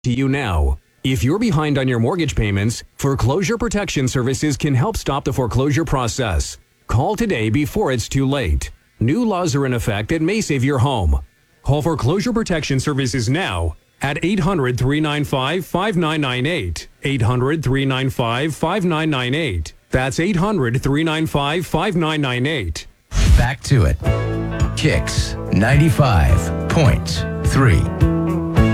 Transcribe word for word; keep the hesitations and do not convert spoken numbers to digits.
To you now. If you're behind on your mortgage payments, Foreclosure Protection Services can help stop the foreclosure process. Call today before it's too late. New laws are in effect that may save your home. Call Foreclosure Protection Services now at eight hundred, three nine five, five nine nine eight. eight hundred, three nine five, five nine nine eight. That's eight hundred, three nine five, five nine nine eight. Back to it. Kicks ninety-five point three.